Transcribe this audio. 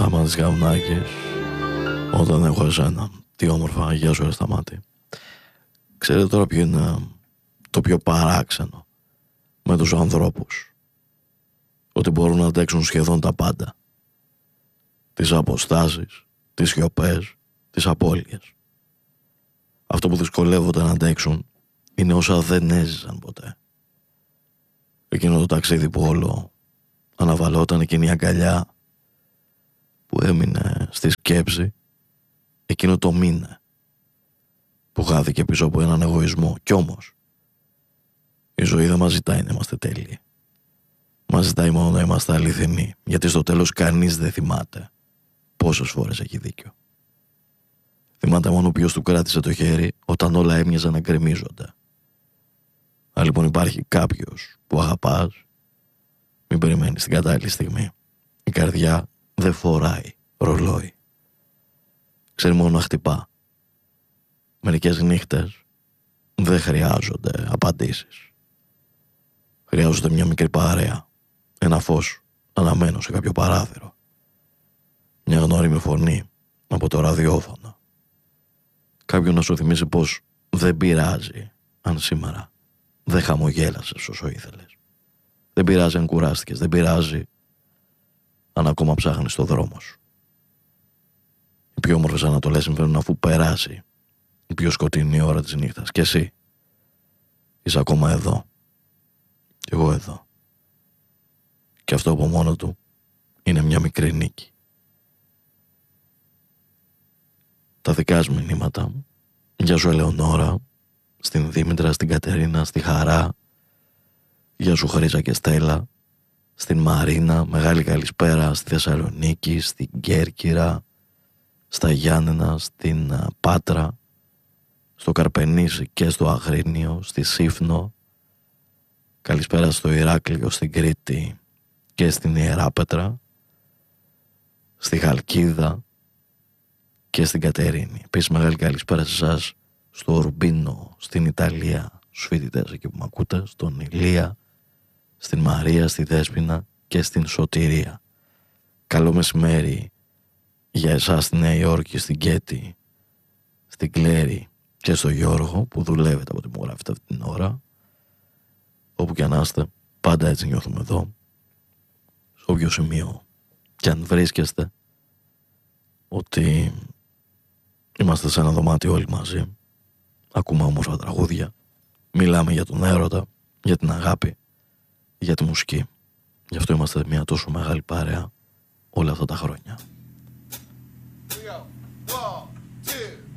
Άμα τις καουνάκες, όταν έχω εσένα, τι όμορφα, γεια σου Σταμάτη. Ξέρετε τώρα ποιο είναι το πιο παράξενο με τους ανθρώπους? Ότι μπορούν να αντέξουν σχεδόν τα πάντα. Τις αποστάσεις, τις σιωπές, τις απώλειες. Αυτό που δυσκολεύονται να αντέξουν είναι όσα δεν έζησαν ποτέ. Εκείνο το ταξίδι που όλο αναβαλόταν, εκείνη η αγκαλιά που έμεινε στη σκέψη, εκείνο το μήνα που χάθηκε πίσω από έναν εγωισμό. Κι όμως η ζωή δεν μας ζητάει να είμαστε τέλειοι. Μας ζητάει μόνο να είμαστε αληθινοί, γιατί στο τέλος κανείς δεν θυμάται πόσες φορές έχει δίκιο. Θυμάται μόνο ποιος του κράτησε το χέρι όταν όλα έμοιαζαν να γκρεμίζονται. Αν λοιπόν υπάρχει κάποιος που αγαπάς, μην περιμένεις την κατάλληλη στιγμή. Η καρδιά δεν φοράει ρολόι. Ξέρει μόνο να χτυπά. Μερικές νύχτες δεν χρειάζονται απαντήσεις. Χρειάζονται μια μικρή παρέα, ένα φως αναμένο σε κάποιο παράθυρο, μια γνώριμη φωνή από το ραδιόφωνο, κάποιον να σου θυμίσει πως δεν πειράζει αν σήμερα δεν χαμογέλασες όσο ήθελες. Δεν πειράζει αν κουράστηκες, δεν πειράζει αν ακόμα ψάχνεις το δρόμο σου. Οι πιο όμορφες ανατολές συμβαίνουν αφού περάσει η πιο σκοτεινή ώρα της νύχτας. Και εσύ είσαι ακόμα εδώ. Κι εγώ εδώ. Και αυτό από μόνο του είναι μια μικρή νίκη. Τα δικά σου μηνύματα. Γεια σου Ελεονόρα, στην Δήμητρα, στην Κατερίνα, στη Χαρά. Γεια σου Χρύσα και Στέλλα, στην Μαρίνα, μεγάλη καλησπέρα στη Θεσσαλονίκη, στην Κέρκυρα, στα Γιάννενα, στην Πάτρα, στο Καρπενήσι και στο Αγρίνιο, στη Σύφνο. Καλησπέρα στο Ηράκλειο, στην Κρήτη και στην Ιεράπετρα, στη Χαλκίδα και στην Κατερίνη. Επίσης μεγάλη καλησπέρα σε εσάς στο Ουρμπίνο, στην Ιταλία, στους φοιτητές εκεί που με ακούτε, στον Ηλία, στην Μαρία, στη Δέσποινα και στην Σωτηρία. Καλό μεσημέρι για εσάς στη Νέα Υόρκη, στην Κέτη, στην Κλέρη και στο Γιώργο που δουλεύετε από ό,τι μου γράφετε αυτή την ώρα. Όπου και αν είστε, πάντα έτσι νιώθουμε εδώ. Σε όποιο σημείο και αν βρίσκεστε, ότι είμαστε σε ένα δωμάτιο όλοι μαζί. Ακούμε όμορφα τραγούδια. Μιλάμε για τον έρωτα, για την αγάπη, για τη μουσική. Γι' αυτό είμαστε μια τόσο μεγάλη παρέα όλα αυτά τα χρόνια.